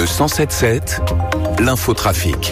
107.7, l'infotrafic.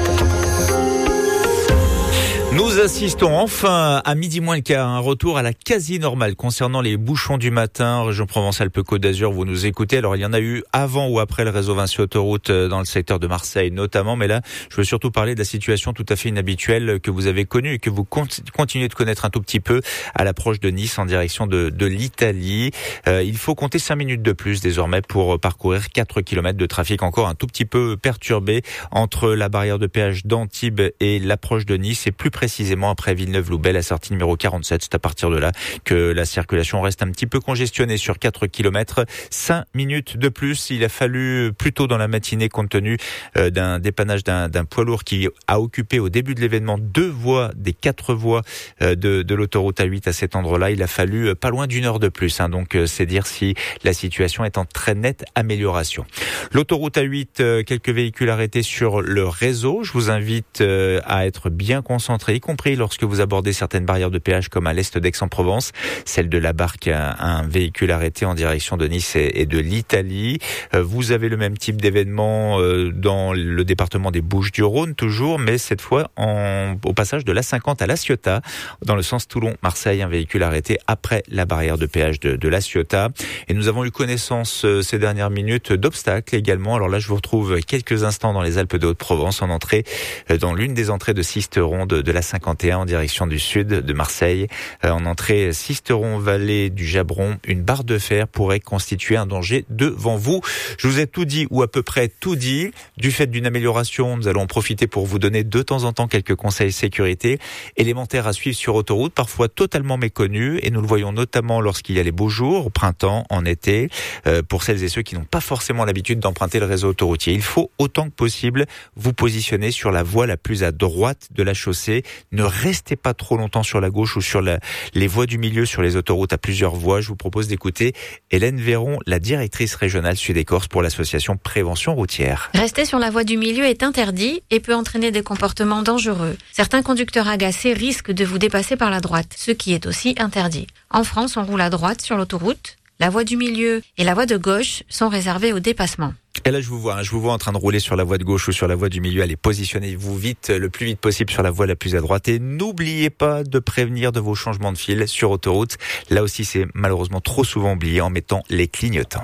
Nous assistons enfin à midi moins le quart, un retour à la quasi-normale concernant les bouchons du matin. Région Provence-Alpes-Côte d'Azur, vous nous écoutez. Alors il y en a eu avant ou après le réseau Vinci Autoroute dans le secteur de Marseille notamment. Mais là, je veux surtout parler de la situation tout à fait inhabituelle que vous avez connue et que vous continuez de connaître un tout petit peu à l'approche de Nice en direction de l'Italie. Il faut compter 5 minutes de plus désormais pour parcourir 4 km de trafic encore un tout petit peu perturbé entre la barrière de péage d'Antibes et l'approche de Nice et plus précisément après Villeneuve-Loubet, la sortie numéro 47. C'est à partir de là que la circulation reste un petit peu congestionnée sur 4 km. 5 minutes de plus. Il a fallu plus tôt dans la matinée, compte tenu d'un dépannage d'un poids lourd qui a occupé au début de l'événement 2 voies des 4 voies de l'autoroute A8 à cet endroit-là. Il a fallu pas loin d'1 heure de plus. Donc c'est dire si la situation est en très nette amélioration. L'autoroute A8, quelques véhicules arrêtés sur le réseau. Je vous invite à être bien concentré, y compris lorsque vous abordez certaines barrières de péage comme à l'est d'Aix-en-Provence, celle de la Barque, un véhicule arrêté en direction de Nice et de l'Italie. Vous avez le même type d'événement dans le département des Bouches-du-Rhône toujours, mais cette fois au passage de l'A50 à La Ciotat, dans le sens Toulon-Marseille, un véhicule arrêté après la barrière de péage de La Ciotat. Et nous avons eu connaissance ces dernières minutes d'obstacles également. Alors là, je vous retrouve quelques instants dans les Alpes de Haute-Provence, en entrée dans l'une des entrées de Sisteron de la 51 en direction du sud de Marseille. En entrée Sisteron-Vallée du Jabron, une barre de fer pourrait constituer un danger devant vous. Je vous ai tout dit, ou à peu près tout dit. Du fait d'une amélioration, nous allons en profiter pour vous donner de temps en temps quelques conseils sécurité élémentaires à suivre sur autoroute, parfois totalement méconnus, et nous le voyons notamment lorsqu'il y a les beaux jours, au printemps, en été, pour celles et ceux qui n'ont pas forcément l'habitude d'emprunter le réseau autoroutier. Il faut autant que possible vous positionner sur la voie la plus à droite de la chaussée. Ne restez pas trop longtemps sur la gauche ou sur les voies du milieu sur les autoroutes à plusieurs voies. Je vous propose d'écouter Hélène Véron, la directrice régionale Sud-et-Corse pour l'association Prévention Routière. Rester sur la voie du milieu est interdit et peut entraîner des comportements dangereux. Certains conducteurs agacés risquent de vous dépasser par la droite, ce qui est aussi interdit. En France, on roule à droite sur l'autoroute. La voie du milieu et la voie de gauche sont réservées au dépassement. Et là, je vous vois en train de rouler sur la voie de gauche ou sur la voie du milieu. Allez, positionnez-vous le plus vite possible sur la voie la plus à droite. Et n'oubliez pas de prévenir de vos changements de fil sur autoroute. Là aussi, c'est malheureusement trop souvent oublié en mettant les clignotants.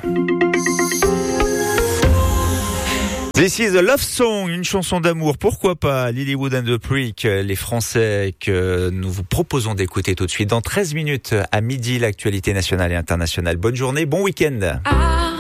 This is a love song, une chanson d'amour, pourquoi pas, Lilywood and the Prick, les Français que nous vous proposons d'écouter tout de suite. Dans 13 minutes à midi, l'actualité nationale et internationale. Bonne journée, bon week-end.